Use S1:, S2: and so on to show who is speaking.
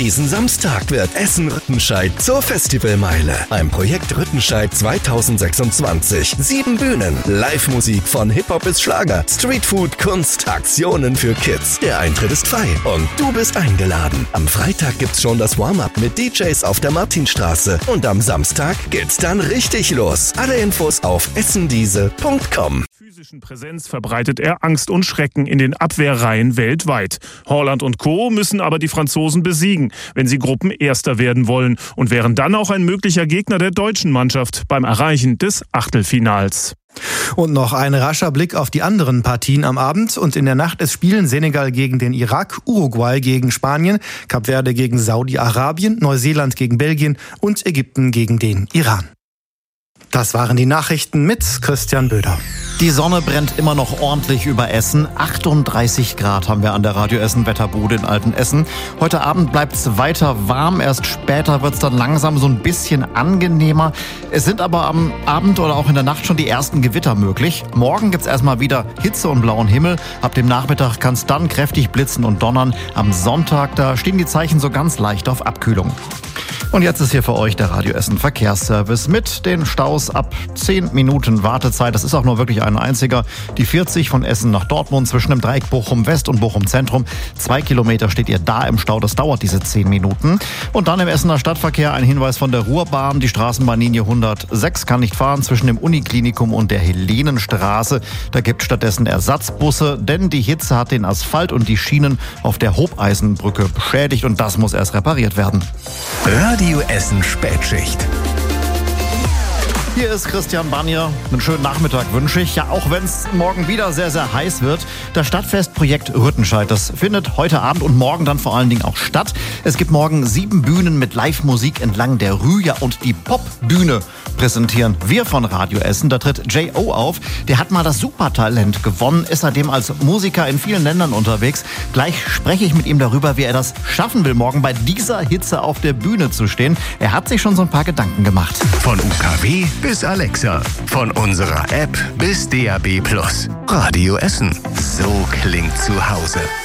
S1: Diesen Samstag wird Essen-Rüttenscheid zur Festivalmeile. Ein Projekt Rüttenscheid 2026. 7 Bühnen, Live-Musik von Hip-Hop bis Schlager, Streetfood, Kunst, Aktionen für Kids. Der Eintritt ist frei und du bist eingeladen. Am Freitag gibt's schon das Warm-Up mit DJs auf der Martinstraße und am Samstag geht's dann richtig los. Alle Infos auf essendiese.com.
S2: Physischen Präsenz verbreitet er Angst und Schrecken in den Abwehrreihen weltweit. Haaland und Co. müssen aber die Franzosen besiegen, wenn sie Gruppenerster werden wollen und wären dann auch ein möglicher Gegner der deutschen Mannschaft beim Erreichen des Achtelfinals.
S3: Und noch ein rascher Blick auf die anderen Partien am Abend und in der Nacht. Es spielen Senegal gegen den Irak, Uruguay gegen Spanien, Kap Verde gegen Saudi-Arabien, Neuseeland gegen Belgien und Ägypten gegen den Iran. Das waren die Nachrichten mit Christian Böder.
S4: Die Sonne brennt immer noch ordentlich über Essen. 38 Grad haben wir an der Radio Essen Wetterbude in Altenessen. Heute Abend bleibt es weiter warm. Erst später wird es dann langsam so ein bisschen angenehmer. Es sind aber am Abend oder auch in der Nacht schon die ersten Gewitter möglich. Morgen gibt es erstmal wieder Hitze und blauen Himmel. Ab dem Nachmittag kann es dann kräftig blitzen und donnern. Am Sonntag, da stehen die Zeichen so ganz leicht auf Abkühlung. Und jetzt ist hier für euch der Radio Essen Verkehrsservice mit den Staus ab 10 Minuten Wartezeit. Das ist auch nur wirklich ein einziger. Die 40 von Essen nach Dortmund zwischen dem Dreieck Bochum West und Bochum Zentrum. 2 Kilometer steht ihr da im Stau. Das dauert diese 10 Minuten. Und dann im Essener Stadtverkehr ein Hinweis von der Ruhrbahn. Die Straßenbahnlinie 106 kann nicht fahren zwischen dem Uniklinikum und der Helenenstraße. Da gibt stattdessen Ersatzbusse, denn die Hitze hat den Asphalt und die Schienen auf der Hobeisenbrücke beschädigt und das muss erst repariert werden.
S1: Radio Essen Spätschicht.
S4: Hier ist Christian Banier. Einen schönen Nachmittag wünsche ich. Ja, auch wenn es morgen wieder sehr, sehr heiß wird. Das Stadtfestprojekt Rüttenscheid, das findet heute Abend und morgen dann vor allen Dingen auch statt. Es gibt morgen 7 Bühnen mit Live-Musik entlang der Rüja und die Popbühne präsentieren wir von Radio Essen. Da tritt J.O. auf. Der hat mal das Supertalent gewonnen, ist seitdem als Musiker in vielen Ländern unterwegs. Gleich spreche ich mit ihm darüber, wie er das schaffen will, morgen bei dieser Hitze auf der Bühne zu stehen. Er hat sich schon so ein paar Gedanken gemacht.
S1: Von UKW bis Alexa, von unserer App bis DAB+. Radio Essen. So klingt zu Hause.